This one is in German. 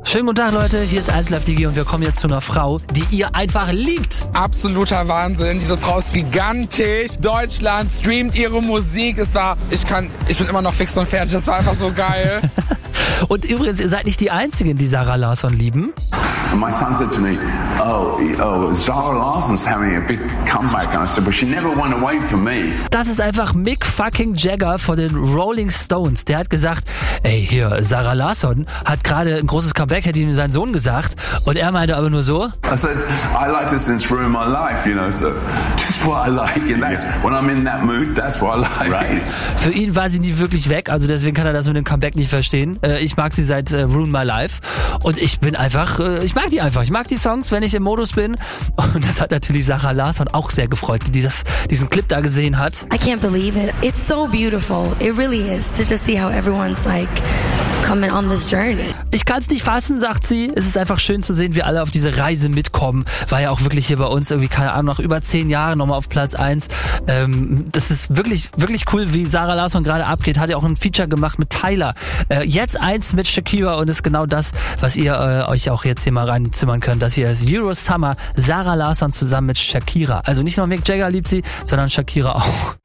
Schönen guten Tag, Leute. Hier ist 1Live-Digi und wir kommen jetzt zu einer Frau, die ihr einfach liebt. Absoluter Wahnsinn. Diese Frau ist gigantisch. Deutschland streamt ihre Musik. Ich bin immer noch fix und fertig. Das war einfach so geil. Und übrigens, ihr seid nicht die Einzigen, die Zara Larsson lieben. And my son said to me, oh, Zara Larsson's having a big comeback. And I said, but she never went away from me. Das ist einfach Mick fucking Jagger von den Rolling Stones. Der hat gesagt, ey, hier, Zara Larsson hat gerade ein großes Comeback, hätte ihm sein Sohn gesagt. Und er meinte aber nur so. I said, I like her since ruined my life, so just what I like. And that's, when I'm in that mood, that's what I like. Right. Für ihn war sie nie wirklich weg, also deswegen kann er das mit dem Comeback nicht verstehen. Ich mag sie seit Ruin My Life und ich bin einfach, ich mag die einfach. Ich mag die Songs, wenn ich im Modus bin. Und das hat natürlich Zara Larsson auch sehr gefreut, die diesen Clip da gesehen hat. I can't believe it. It's so beautiful. It really is. To just see how everyone's like coming on this journey. Ich kann es nicht fassen, sagt sie. Es ist einfach schön zu sehen, wie alle auf diese Reise mitkommen. War ja auch wirklich hier bei uns irgendwie, keine Ahnung, nach über 10 Jahren nochmal auf Platz 1. Das ist wirklich, wirklich cool, wie Zara Larsson gerade abgeht. Hat ja auch ein Feature gemacht mit Tyler. Jetzt eins mit Shakira und ist genau das, was ihr euch auch jetzt hier mal reinzimmern könnt. Das hier ist Euro Summer, Zara Larsson zusammen mit Shakira. Also nicht nur Mick Jagger liebt sie, sondern Shakira auch.